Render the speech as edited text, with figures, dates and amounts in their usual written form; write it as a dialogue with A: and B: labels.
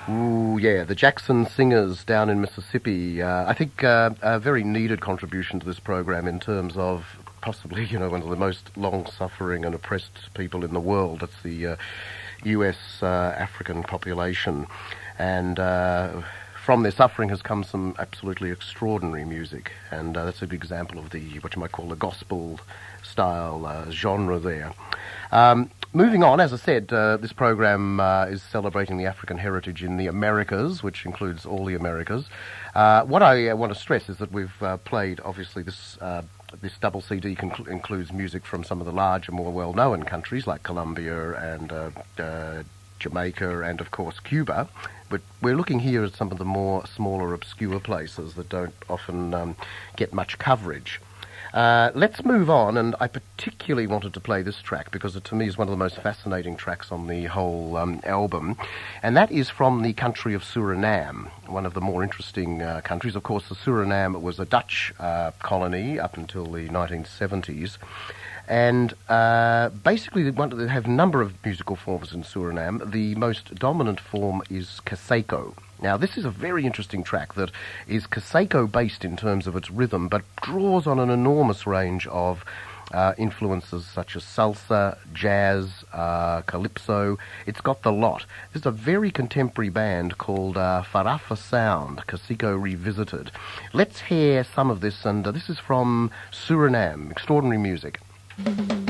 A: Ooh, yeah, the Jackson Singers down in Mississippi. I think a very needed contribution to this program in terms of possibly, one of the most long-suffering and oppressed people in the world. That's the U.S. African population. And from their suffering has come some absolutely extraordinary music. And that's a good example of what you might call the gospel-style genre there. Moving on, as I said, this program is celebrating the African heritage in the Americas, which includes all the Americas. What I want to stress is that we've played, obviously, this double CD includes music from some of the larger, more well-known countries like Colombia and Jamaica and, of course, Cuba. But we're looking here at some of the more smaller, obscure places that don't often get much coverage. Let's move on, and I particularly wanted to play this track because it, to me, is one of the most fascinating tracks on the whole album, and that is from the country of Suriname, one of the more interesting countries. Of course, the Suriname was a Dutch colony up until the 1970s, and basically they have a number of musical forms in Suriname. The most dominant form is Kaseko. Now, this is a very interesting track that is Kaseko-based in terms of its rhythm, but draws on an enormous range of influences such as salsa, jazz, calypso. It's got the lot. This is a very contemporary band called Farafa Sound, Kaseko Revisited. Let's hear some of this, and this is from Suriname. Extraordinary music.